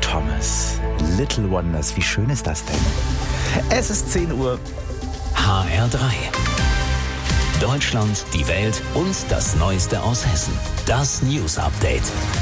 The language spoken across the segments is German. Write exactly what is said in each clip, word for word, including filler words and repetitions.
Thomas. Little Wonders, wie schön ist das denn? Es ist zehn Uhr. H R drei. Deutschland, die Welt und das Neueste aus Hessen. Das News Update.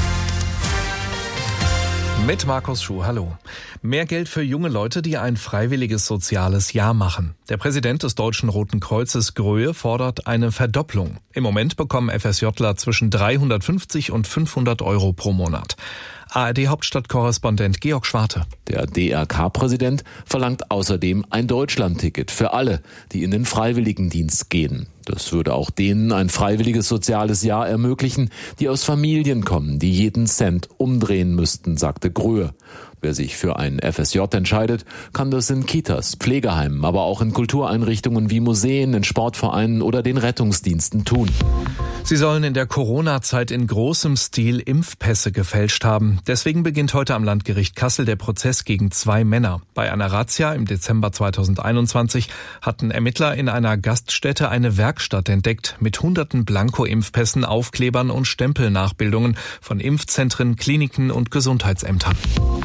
Mit Markus Schuh, hallo. Mehr Geld für junge Leute, die ein freiwilliges soziales Jahr machen. Der Präsident des Deutschen Roten Kreuzes, Gröhe, fordert eine Verdopplung. Im Moment bekommen FSJler zwischen dreihundertfünfzig und fünfhundert Euro pro Monat. A R D-Hauptstadtkorrespondent Georg Schwarte. Der D R K-Präsident verlangt außerdem ein Deutschlandticket für alle, die in den Freiwilligendienst gehen. Das würde auch denen ein freiwilliges soziales Jahr ermöglichen, die aus Familien kommen, die jeden Cent umdrehen müssten, sagte Gröhe. Wer sich für ein F S J entscheidet, kann das in Kitas, Pflegeheimen, aber auch in Kultureinrichtungen wie Museen, in Sportvereinen oder den Rettungsdiensten tun. Sie sollen in der Corona-Zeit in großem Stil Impfpässe gefälscht haben. Deswegen beginnt heute am Landgericht Kassel der Prozess gegen zwei Männer. Bei einer Razzia im Dezember zweitausendeinundzwanzig hatten Ermittler in einer Gaststätte eine Werkstatt entdeckt mit hunderten Blanko-Impfpässen, Aufklebern und Stempelnachbildungen von Impfzentren, Kliniken und Gesundheitsämtern.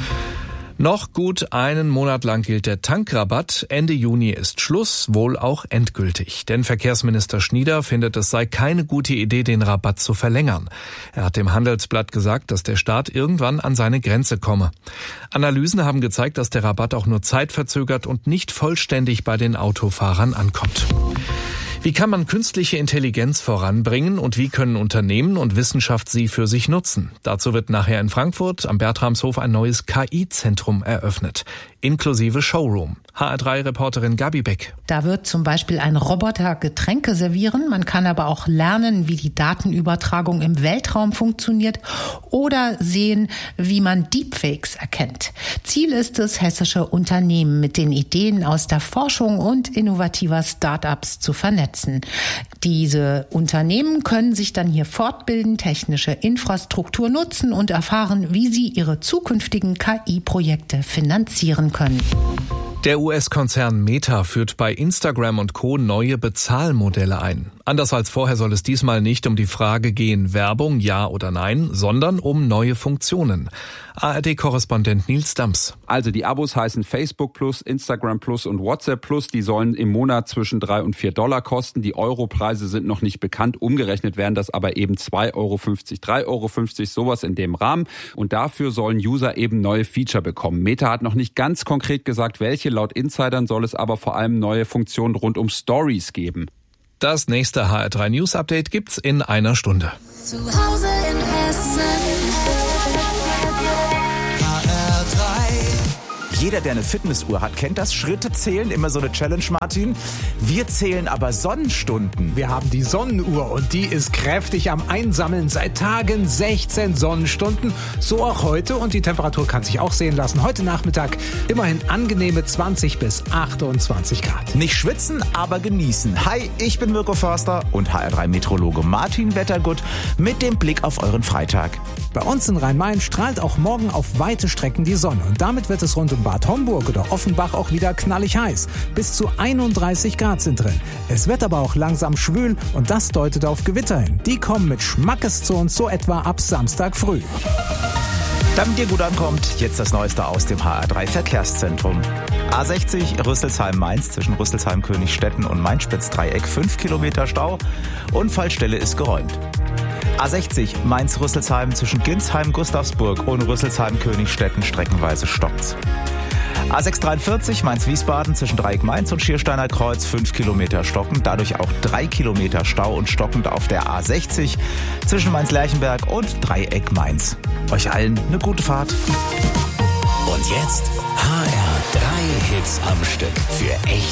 Noch gut einen Monat lang gilt der Tankrabatt. Ende Juni ist Schluss, wohl auch endgültig. Denn Verkehrsminister Schnieder findet, es sei keine gute Idee, den Rabatt zu verlängern. Er hat dem Handelsblatt gesagt, dass der Staat irgendwann an seine Grenze komme. Analysen haben gezeigt, dass der Rabatt auch nur zeitverzögert und nicht vollständig bei den Autofahrern ankommt. Wie kann man künstliche Intelligenz voranbringen und wie können Unternehmen und Wissenschaft sie für sich nutzen? Dazu wird nachher in Frankfurt am Bertramshof ein neues K I-Zentrum eröffnet, inklusive Showroom. H R drei-Reporterin Gabi Beck. Da wird zum Beispiel ein Roboter Getränke servieren. Man kann aber auch lernen, wie die Datenübertragung im Weltraum funktioniert oder sehen, wie man Deepfakes erkennt. Ziel ist es, hessische Unternehmen mit den Ideen aus der Forschung und innovativer Start-ups zu vernetzen. Diese Unternehmen können sich dann hier fortbilden, technische Infrastruktur nutzen und erfahren, wie sie ihre zukünftigen K I-Projekte finanzieren können. Der U S-Konzern Meta führt bei Instagram und Co. neue Bezahlmodelle ein. Anders als vorher soll es diesmal nicht um die Frage gehen, Werbung ja oder nein, sondern um neue Funktionen. A R D-Korrespondent Nils Dams. Also die Abos heißen Facebook Plus, Instagram Plus und WhatsApp Plus. Die sollen im Monat zwischen drei und vier Dollar kosten. Die Europreise sind noch nicht bekannt. Umgerechnet wären das aber eben zwei Euro fünfzig, drei Euro fünfzig, sowas in dem Rahmen. Und dafür sollen User eben neue Feature bekommen. Meta hat noch nicht ganz konkret gesagt, welche. Laut Insidern soll es aber vor allem neue Funktionen rund um Stories geben. Das nächste H R drei News Update gibt's in einer Stunde. Zu Hause in Hessen. H R drei. Jeder, der eine Fitnessuhr hat, kennt das. Schritte zählen, immer so eine Challenge, Martin. Wir zählen aber Sonnenstunden. Wir haben die Sonnenuhr und die ist kräftig am Einsammeln. Seit Tagen sechzehn Sonnenstunden. So auch heute und die Temperatur kann sich auch sehen lassen. Heute Nachmittag immerhin angenehme zwanzig bis achtundzwanzig Grad. Nicht schwitzen, aber genießen. Hi, ich bin Mirko Förster und H R drei-Meteorologe Martin Wettergut mit dem Blick auf euren Freitag. Bei uns in Rhein-Main strahlt auch morgen auf weite Strecken die Sonne. Und damit wird es rund um Bad Homburg oder Offenbach auch wieder knallig heiß. Bis zu einunddreißig Grad sind drin. Es wird aber auch langsam schwül und das deutet auf Gewitter hin. Die kommen mit Schmackes zu uns so etwa ab Samstag früh. Damit ihr gut ankommt, jetzt das Neueste aus dem H R drei Verkehrszentrum. A sechzig Rüsselsheim-Mainz zwischen Rüsselsheim-Königstetten und Mainspitz-Dreieck fünf Kilometer Stau. Unfallstelle ist geräumt. A sechzig Mainz-Rüsselsheim zwischen Ginsheim-Gustavsburg und Rüsselsheim-Königstetten streckenweise stoppt. A sechshundertdreiundvierzig Mainz-Wiesbaden zwischen Dreieck-Mainz und Schiersteiner Kreuz fünf Kilometer stockend, dadurch auch drei Kilometer Stau und stockend auf der A sechzig zwischen Mainz-Lerchenberg und Dreieck-Mainz. Euch allen eine gute Fahrt. Und jetzt H R drei Hits am Stück für echt